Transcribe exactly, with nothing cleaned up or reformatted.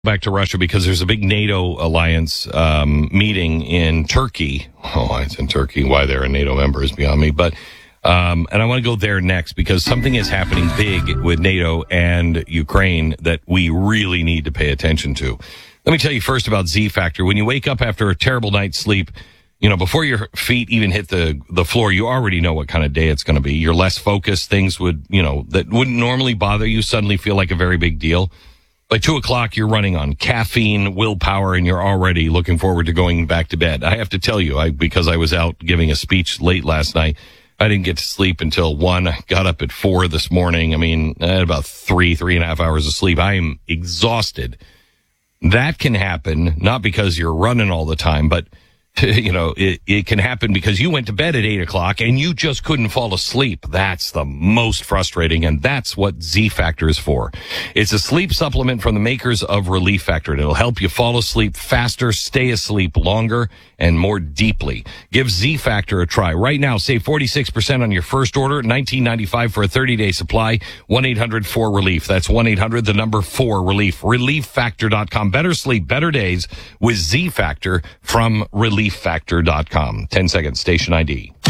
Back to Russia because there's a big NATO alliance um, meeting in Turkey. Oh, it's in Turkey. Why they're a NATO member is beyond me. But um, and I want to go there next because something is happening big with NATO and Ukraine that we really need to pay attention to. Let me tell you first about Z Factor. When you wake up after a terrible night's sleep, you know, before your feet even hit the, the floor, you already know what kind of day it's going to be. You're less focused. Things would, you know, that wouldn't normally bother you suddenly feel like a very big deal. By two o'clock, you're running on caffeine, willpower, and you're already looking forward to going back to bed. I have to tell you, I, because I was out giving a speech late last night, I didn't get to sleep until one. I got up at four this morning. I mean, I had about three, three and a half hours of sleep. I am exhausted. That can happen, not because you're running all the time, but you know, it, it can happen because you went to bed at eight o'clock and you just couldn't fall asleep. That's the most frustrating, and that's what Z Factor is for. It's a sleep supplement from the makers of Relief Factor, and it'll help you fall asleep faster, stay asleep longer, and more deeply. Give Z Factor a try. Right now, save forty-six percent on your first order, nineteen ninety-five for a thirty-day supply, one eight hundred four relief. That's one eight hundred, the number four, relief. relief factor dot com. Better sleep, better days with Z Factor from relief factor dot com. ten seconds, station I D.